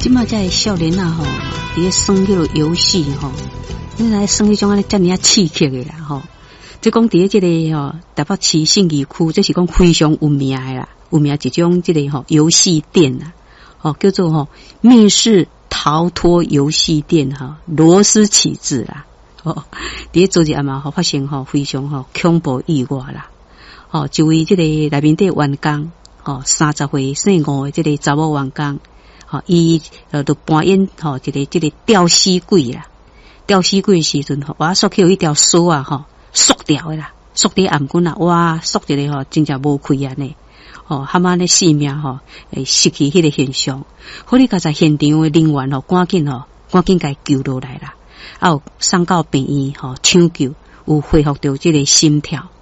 即马在少年啊吼，伫咧耍迄个游戏吼，你来耍迄种安尼遮尔啊刺激的啦吼。即讲伫咧即个吼台北市信义区，这是讲非常有名的啦，有名一种即个吼游戏店啦，吼叫做吼密室逃脱游戏店哈，螺丝起子啦，吼伫咧昨日嘛吼发生吼非常吼恐怖意外啦，吼一位即个内面的员工，吼30岁姓吴的即个查某员工。吼，伊就搬演吼一个吊死鬼啦，吊死鬼时阵吼，我缩起有一条绳啊吼，缩掉的啦，缩伫颔棍啊，哇，缩一个吼，真正无开安尼，吼，蛤蟆咧性命吼，会失去迄个现象。好，你甲在现场的人员吼，赶紧甲伊救落来啦，啊有送到病院吼抢救，有恢复到即个心跳。